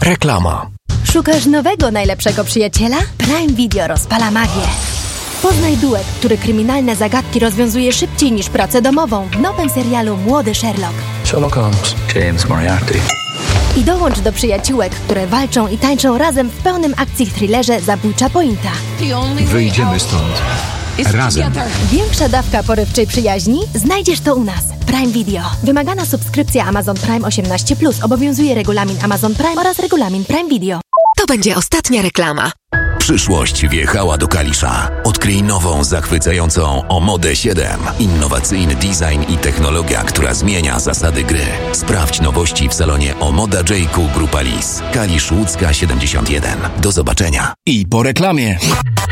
Reklama. Szukasz nowego, najlepszego przyjaciela? Prime Video rozpala magię. Poznaj duet, który kryminalne zagadki rozwiązuje szybciej niż pracę domową w nowym serialu Młody Sherlock. Sherlock Holmes. James Moriarty. I dołącz do przyjaciółek, które walczą i tańczą razem w pełnym akcji thrillerze Zabójcza Pointa. Wyjdziemy stąd razem. Większa dawka porywczej przyjaźni? Znajdziesz to u nas. Prime Video. Wymagana subskrypcja Amazon Prime 18+. Obowiązuje regulamin Amazon Prime oraz regulamin Prime Video. To będzie ostatnia reklama. Przyszłość wjechała do Kalisza. Odkryj nową, zachwycającą Omodę 7. Innowacyjny design i technologia, która zmienia zasady gry. Sprawdź nowości w salonie Omoda J.Q. Grupa Lis. Kalisz Łódzka 71. Do zobaczenia. I po reklamie.